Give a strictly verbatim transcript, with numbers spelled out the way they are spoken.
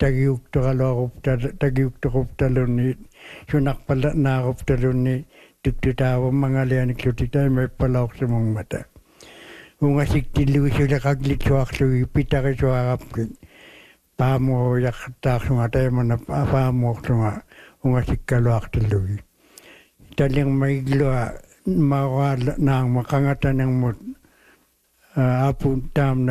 tagiuktoruptaluni sunaqpala naaruptaluni tuttutaawam mangalianikluti may palauksamung mata ungasiktilluisuleqaglitsuarlugi pitarisuarapki paamu yaqtaarsunga taimana paamuorsunga ungasikkaluartallugi taling maiglua mawala naang maqangatanangmut apun taamna